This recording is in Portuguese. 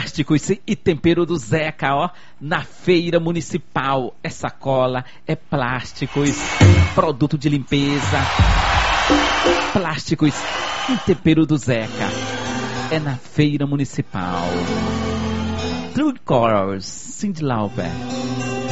Plásticos e tempero do Zeca, ó, na feira municipal. É sacola, é plásticos, produto de limpeza. Plásticos e tempero do Zeca. É na feira municipal. True Colors, Cyndi Lauper.